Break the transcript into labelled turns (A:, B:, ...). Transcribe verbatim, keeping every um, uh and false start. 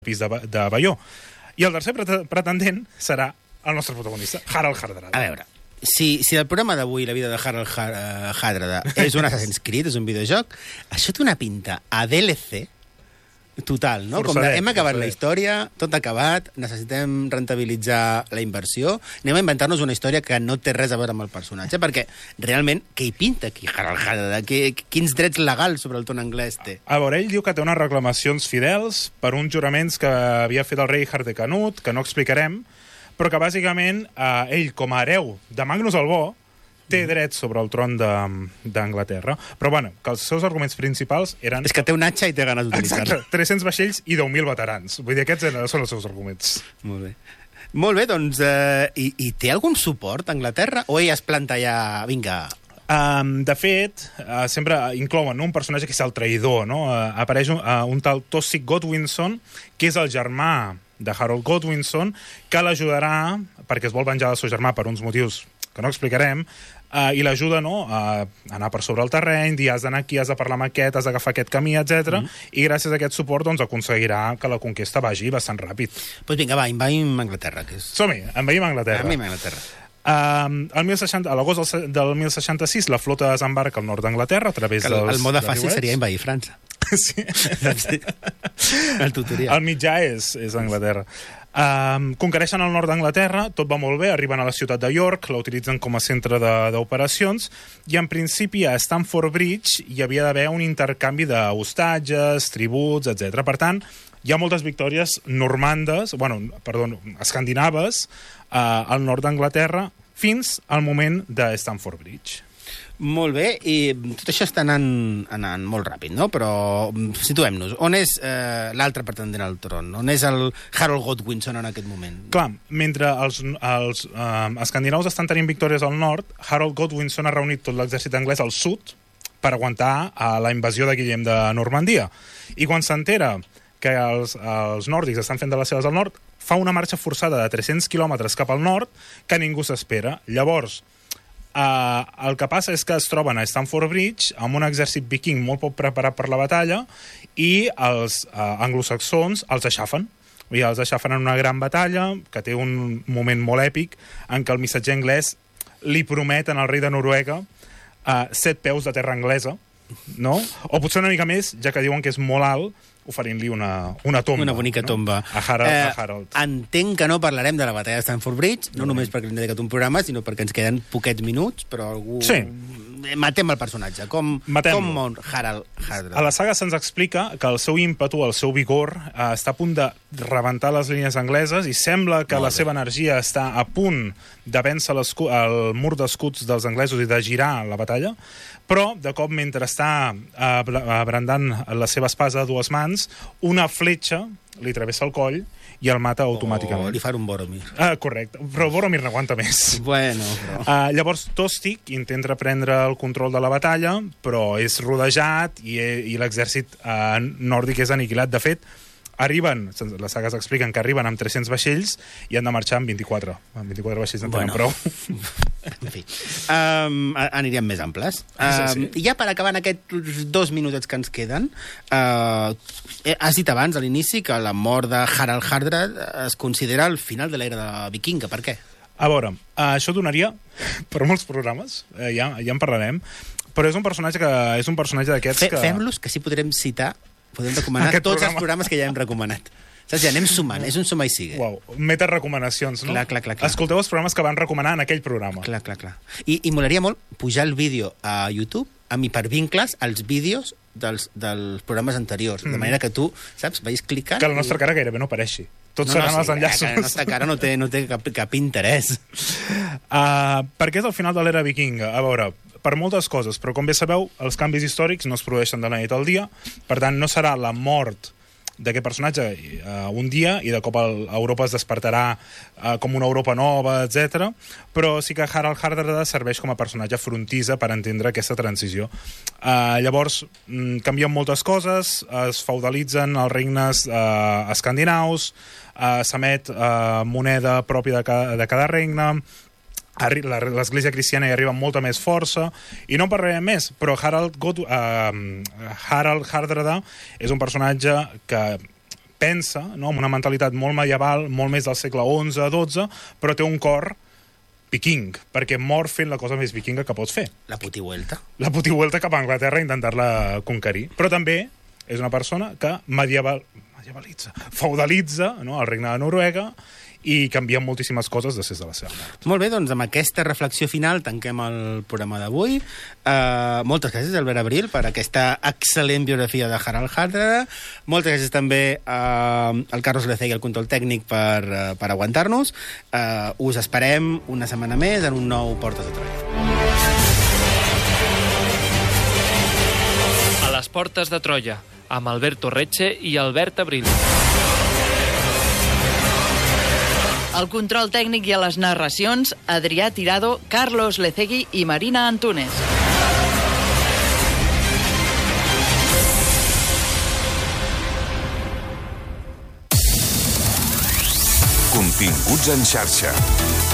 A: pis de, de Baió. I el tercer pretendent serà el nostre protagonista, Harald Hardrada.
B: A veure, si, si el programa d'avui, la vida de Harald Hardrada, és un Assassin's Creed, és un videojoc, això té una pinta a D L C total, no? Com de, hem acabat la història, tot acabat, necessitem rentabilitzar la inversió, anem a inventar-nos una història que no té res a veure amb el personatge, perquè realment, què hi pinta aquí Harald Hardrada? Quins drets legals sobre el tron anglès té?
A: A veure, ell diu que té unes reclamacions fidels per uns juraments que havia fet el rei Hardecanut, que no explicarem, però que bàsicament eh, ell, com a hereu de Magnus el Bo, té drets sobre el tron d'Anglaterra. Però, bueno, que els seus arguments principals eren...
B: És que té un atxa i té ganes d'utilitzar-lo.
A: Exacte, tres-cents vaixells i deu mil veterans. Vull dir, aquests són els seus arguments.
B: Molt bé. Molt bé, doncs... Eh, i, I té algun suport a Anglaterra? O ell es planta ja... Vinga...
A: Um, de fet, uh, sempre inclouen no, un personatge que és el traïdor, no? Uh, apareix un, uh, un tal Tossic Godwinson, que és el germà de Harold Godwinson, que l'ajudarà, perquè es vol venjar del seu germà per uns motius que no explicarem, uh, i l'ajuda no, a anar per sobre el terreny, dir has d'anar aquí, has de parlar amb aquest, has d'agafar aquest camí, etcètera. Mm. I gràcies a aquest suport doncs, aconseguirà que la conquesta vagi bastant ràpid.
B: Doncs pues vinga, va, invaïm Anglaterra. Que és...
A: Som-hi, envaïm Anglaterra.
B: Envaïm Anglaterra.
A: Uh, el mil seixanta, a l'agost del, del mil seixanta-sis la flota desembarca al nord d'Anglaterra a través
B: el,
A: dels...
B: El mode fàcil seria invair França.
A: Sí.
B: El tutorial.
A: El mitjà és, és Anglaterra. Um, conquereixen el nord d'Anglaterra, tot va molt bé, arriben a la ciutat de York, la utilitzen com a centre d'operacions, i en principi a Stamford Bridge hi havia d'haver un intercanvi d'hostatges, tributs, etcètera. Per tant, hi ha moltes victòries normandes, bueno, perdó, escandinaves, uh, al nord d'Anglaterra, fins al moment de Stamford Bridge.
B: Molt bé, i tot això està anant, anant molt ràpid, no? Però situem-nos. On és eh, l'altre pretendent al tron? On és el Harold Godwinson en aquest moment?
A: Clar, mentre els, els eh, escandinaus estan tenint victòries al nord, Harold Godwinson ha reunit tot l'exèrcit anglès al sud per aguantar eh, la invasió de Guillem de Normandia. I quan s'entera que els, els nòrdics estan fent de les seves al nord, fa una marxa forçada de tres-cents quilòmetres cap al nord que ningú s'espera. Llavors, Uh, el que passa és que es troben a Stamford Bridge amb un exèrcit viking molt poc preparat per la batalla i els uh, anglosaxons els aixafen. I els aixafen en una gran batalla que té un moment molt èpic en què el missatger anglès li prometen al rei de Noruega uh, set peus de terra anglesa, no? O potser una mica més, ja que diuen que és molt alt, oferint-li una, una tomba.
B: Una bonica
A: no?
B: tomba.
A: A Harald, eh, a Harold.
B: Entenc que no parlarem de la batalla de Stamford Bridge, no mm. només perquè hem dedicat un programa, sinó perquè ens queden poquets minuts, però algú...
A: Sí.
B: Matem el personatge. Com, com mor Harald Hardrada?
A: A la saga se'ns explica que el seu ímpetu, el seu vigor, eh, està a punt de rebentar les línies angleses i sembla que Molt la bé. seva energia està a punt de vèncer el mur d'escuts dels anglesos i de girar la batalla, però, de cop, mentre està eh, brandant la seva espasa a dues mans, una fletxa li travessa el coll i el mata automàticament.
B: Oh, li fa un Boromir.
A: Ah, correcte, però Boromir n'aguanta més.
B: Bueno, però...
A: Uh, llavors, Tostig intenta prendre el control de la batalla, però és rodejat i, i l'exèrcit uh, nòrdic és aniquilat. De fet, arriben, les sagues expliquen que arriben amb tres-cents vaixells i han de marxar amb vint-i-quatre. Amb vint-i-quatre vaixells no tenen bueno. prou.
B: En fi, um, aniríem més amples. Um, sí, sí. I ja per acabar en aquests dos minutets que ens queden, uh, has dit abans, a l'inici, que la mort de Harald Hardrada es considera el final de l'era de vikinga. Per què?
A: A veure, uh, això donaria per molts programes, uh, ja, ja en parlarem, però és un personatge que és un personatge d'aquests que...
B: Fem-los, que sí podrem citar, podem recomanar tots programa. els programes que ja hem recomanat. Saps? Ja anem sumant, és un suma i sigue.
A: Uau, meta recomanacions, no?
B: Clar, clar, clar, clar.
A: Escolteu els programes que van recomanar en aquell programa.
B: Clar, clar, clar. I, i molaria molt pujar el vídeo a YouTube amb hipervincles als vídeos dels, dels programes anteriors, mm. de manera que tu, saps, vagis clicant...
A: Que la nostra i... cara gairebé no apareixi. Tots
B: no,
A: seran
B: no,
A: els
B: sí,
A: enllaços.
B: La nostra cara no té, no té cap, cap interès.
A: Uh, perquè és el final de l'era vikinga. A veure, per moltes coses, però com bé sabeu, els canvis històrics no es produeixen de la nit al dia, per tant, no serà la mort d'aquest personatge uh, un dia i de cop el, Europa es despertarà uh, com una Europa nova, etcètera. Però sí que Harald Hardrada serveix com a personatge frontisa per entendre aquesta transició. Uh, llavors, mm, canvien moltes coses, es feudalitzen els regnes uh, escandinaus, uh, s'emet uh, moneda pròpia de cada, de cada regne, l'església cristiana hi arriba amb molta més força, i no en parlarem més, però Harald, God, uh, Harald Hardrada és un personatge que pensa, no?, amb una mentalitat molt medieval, molt més del segle onze dotze, però té un cor viking, perquè mor fent la cosa més vikinga que pots fer.
B: La putivuelta.
A: La putivuelta cap a Anglaterra i intentar-la conquerir. Però també és una persona que medieval, medievalitza, feudalitza, no?, el regne de Noruega, i canvien moltíssimes coses després de la seva mort.
B: Molt bé, doncs amb aquesta reflexió final tanquem el programa d'avui. Uh, moltes gràcies, Albert Abril, per aquesta excel·lent biografia de Harald Hardrada. Moltes gràcies també uh, al Carlos Lecegui, el control tècnic, per, uh, per aguantar-nos. Uh, us esperem una setmana més en un nou Portes de Troia.
C: A les Portes de Troia, amb Alberto Retxe i Albert Abril.
D: El control tècnic i a les narracions, Adrià Tirado, Carlos Lecegui i Marina Antunes.
E: Continguts en xarxa.